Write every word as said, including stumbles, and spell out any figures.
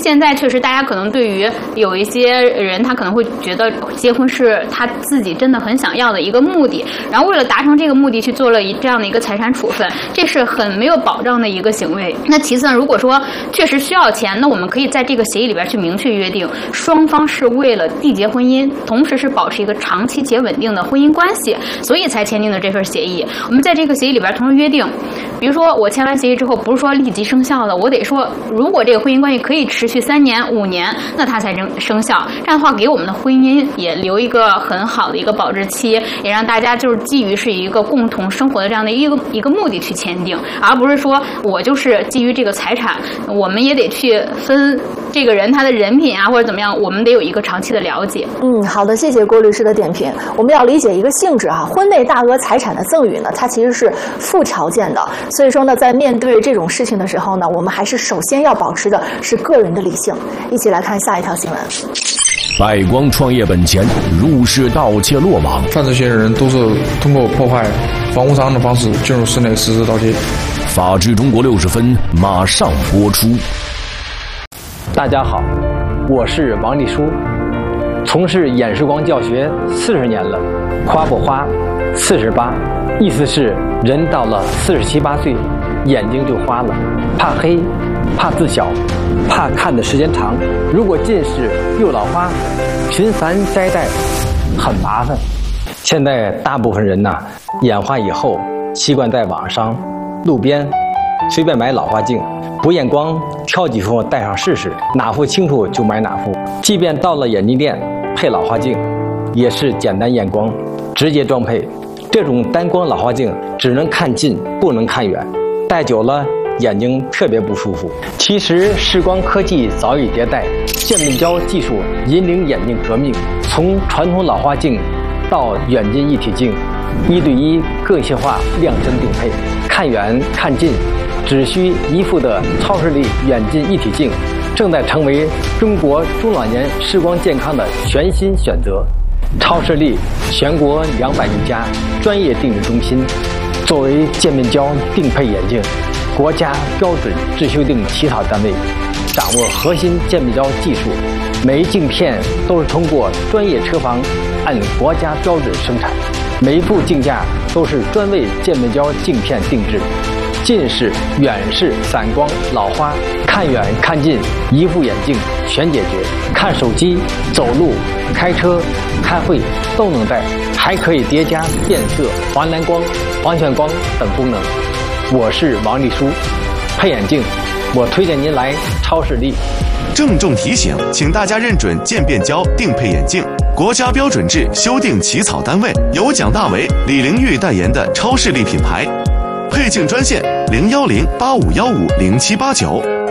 现在确实大家可能对于有一些人，他可能会觉得结婚是他自己真的很想要的一个目的，然后为了达成这个目的去做了一这样的一个财产处分，这是很没有保障的一个行为。那其次呢，如果说确实需要钱，那我们可以在这个协议里边去明确约定，双方是为了缔结婚姻，同时是保持一个长期且稳定的婚姻关系，所以才签订的这份协议。我们在这个协议里边同时约定，比如说我签完协议之后，不是说立即生效的，我得说如果这个婚姻关系可以持续三年、五年，那它才生生效。这样的话，给我们的婚姻也留一个很好的一个保质期，也让大家就是基于是一个共同生活的这样的一个一个目的去签订，而不是说我就是基于这个财产，我们也得去分这个人他的人品啊或者怎么样，我们得有一个长期的了解。 嗯，好的，谢谢郭律师的点评。我们要理解一个性质啊，婚内大额财产的赠与呢，它其实是附条件的，所以说呢，在面对这种事情的时候呢，我们还是首先要保持的是个人的理性。一起来看下一条新闻。 百光创业本钱入室盗窃落网， 犯罪嫌疑人都是通过破坏房屋商的方式进入室内实施盗窃。 法治中国六十分马上播出。 大家好，我是王立书，从事演示光教学四十年了，花不花，四十八，意思是人到了四十七八岁，眼睛就花了，怕黑，怕字小，怕看的时间长。如果近视又老花，频繁摘戴，很麻烦。现在大部分人呐，眼花以后习惯在网上、路边随便买老花镜，不验光挑几副戴上试试，哪副清楚就买哪副。即便到了眼镜店配老花镜，也是简单验光，直接装配。这种单光老花镜只能看近，不能看远，戴久了眼睛特别不舒服。其实视光科技早已迭代，渐变焦技术引领眼镜革命，从传统老花镜到远近一体镜，一对一个性化量身定配，看远看近只需一副的超视力远近一体镜，正在成为中国中老年视光健康的全新选择。超视力全国两百余家专业定制中心，作为渐变焦定配眼镜国家标准制修订起草单位，掌握核心渐变焦技术，每一镜片都是通过专业车房按国家标准生产，每一部镜架都是专为渐变焦镜片定制。近视、远视、散光、老花，看远看近，一副眼镜全解决。看手机、走路、开车、开会都能戴，还可以叠加变色、环蓝光、环旋光等功能。我是王立书，配眼镜，我推荐您来超视力。 郑重提醒，请大家认准渐变焦定配眼镜，国家标准制修订起草单位由蒋大为、李玲玉代言的超视力品牌。配镜专线零幺零八五幺五零七八九。